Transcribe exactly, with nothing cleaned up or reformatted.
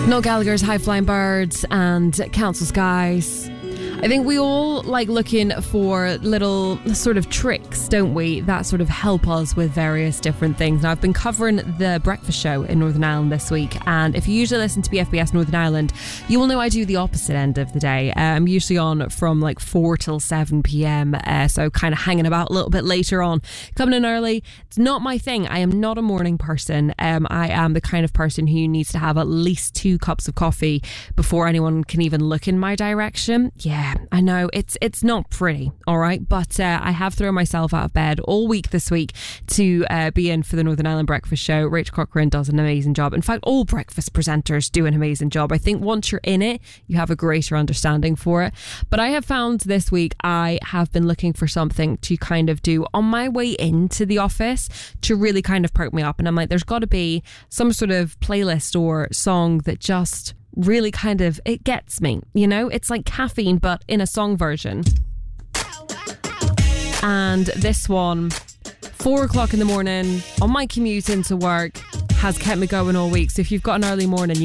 Noel Gallagher's High Flying Birds and Council Skies. I think we all like looking for little sort of tricks, don't we, that sort of help us with various different things. Now, I've been covering the breakfast show in Northern Ireland this week, and if you usually listen to B F B S Northern Ireland, you will know I do the opposite end of the day. Uh, I'm usually on from like four till seven p.m, uh, so kind of hanging about a little bit later on. Coming in early, it's not my thing. I am not a morning person. Um, I am the kind of person who needs to have at least two cups of coffee before anyone can even look in my direction. Yeah. I know it's it's not pretty, all right, but uh, I have thrown myself out of bed all week this week to uh, be in for the Northern Ireland Breakfast Show. Rachel Corcoran does an amazing job. In fact, all breakfast presenters do an amazing job. I think once you're in it, you have a greater understanding for it. But I have found this week I have been looking for something to kind of do on my way into the office to really kind of perk me up. And I'm like, there's got to be some sort of playlist or song that just really kind of, it gets me, you know? It's like caffeine, but in a song version. And this one, four o'clock in the morning, on my commute into work, has kept me going all week. So if you've got an early morning, you